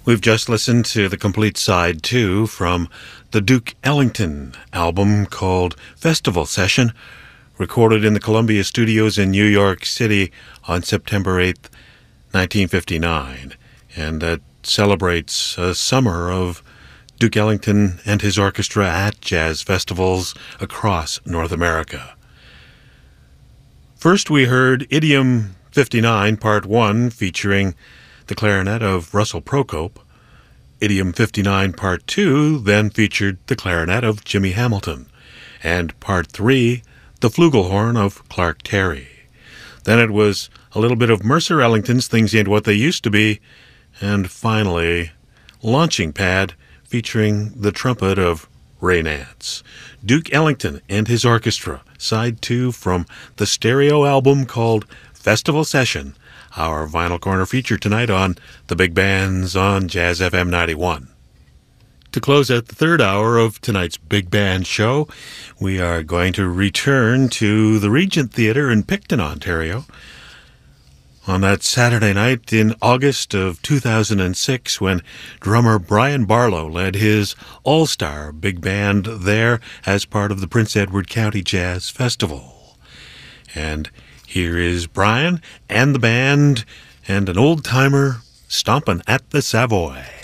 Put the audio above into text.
We've just listened to the complete side 2 from the Duke Ellington album called Festival Session, recorded in the Columbia Studios in New York City on September 8th, 1959. And that celebrates a summer of Duke Ellington and his orchestra at jazz festivals across North America. First we heard Idiom 59 Part 1 featuring the clarinet of Russell Procope. Idiom 59 Part 2 then featured the clarinet of Jimmy Hamilton, and Part 3, the flugelhorn of Clark Terry. Then it was a little bit of Mercer Ellington's Things Ain't What They Used to Be, and finally, Launching Pad featuring the trumpet of Ray Nance. Duke Ellington and his orchestra, side 2 from the stereo album called Festival Session, our Vinyl Corner feature tonight on The Big Bands on Jazz FM 91. To close out the third hour of tonight's Big Band show, we are going to return to the Regent Theatre in Picton, Ontario. On that Saturday night in August of 2006, when drummer Brian Barlow led his all-star big band there as part of the Prince Edward County Jazz Festival. And here is Brian and the band and an old-timer stomping at the Savoy.